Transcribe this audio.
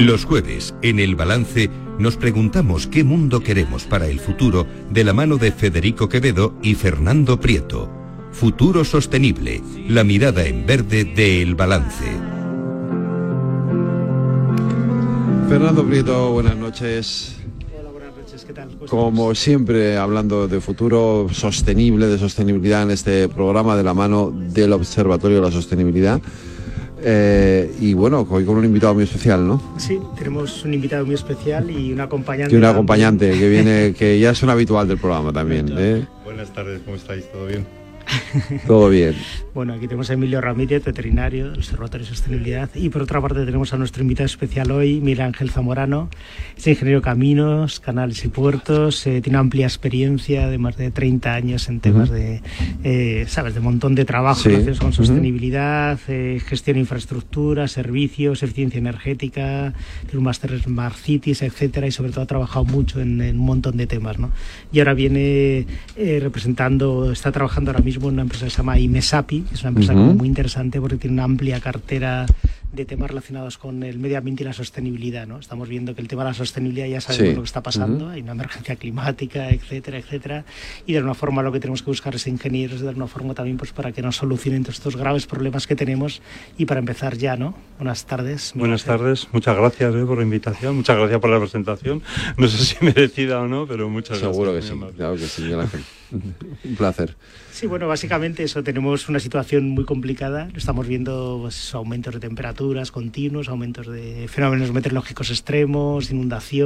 Los jueves, en El Balance, nos preguntamos qué mundo queremos para el futuro de la mano de Federico Quevedo y Fernando Prieto. Futuro sostenible, la mirada en verde de El Balance. Fernando Prieto, buenas noches. Hola, buenas noches, ¿qué tal? Como siempre, hablando de futuro sostenible, de sostenibilidad en este programa de la mano del Observatorio de la Sostenibilidad. Y bueno, hoy con un invitado muy especial, ¿no? Sí, tenemos un invitado muy especial y un acompañante. Y un acompañante que viene, que ya es un habitual del programa también. Buenas tardes, ¿cómo estáis? ¿Todo bien? Todo bien. Bueno, aquí tenemos a Emilio Ramírez, veterinario del Observatorio de Sostenibilidad, y por otra parte tenemos a nuestro invitado especial hoy, Miguel Ángel Zamorano. Es ingeniero de caminos, canales y puertos, tiene amplia experiencia de más de 30 años en temas de, sabes, de un montón de trabajo relacionados con sostenibilidad, gestión de infraestructura, servicios, eficiencia energética, tiene un máster en Smart Cities, etcétera, y sobre todo ha trabajado mucho en un montón de temas, ¿no? Y ahora viene está trabajando ahora mismo en una empresa que se llama IMESAPI, que es una empresa como muy interesante porque tiene una amplia cartera de temas relacionados con el medio ambiente y la sostenibilidad, ¿no? Estamos viendo que el tema de la sostenibilidad ya sabemos lo que está pasando, hay una emergencia climática, etcétera, etcétera, y de alguna forma lo que tenemos que buscar es ingenieros, de alguna forma también pues para que nos solucionen todos estos graves problemas que tenemos. Y para empezar ya, ¿no? Buenas tardes. Buenas tardes, muchas gracias por la invitación, muchas gracias por la presentación. No sé si merecida o no, pero muchas gracias. Seguro que sí, claro que sí, Miguel Ángel. Un placer. Sí, bueno, básicamente eso, tenemos una situación muy complicada, estamos viendo pues, aumentos de temperaturas continuos, aumentos de fenómenos meteorológicos extremos, inundaciones.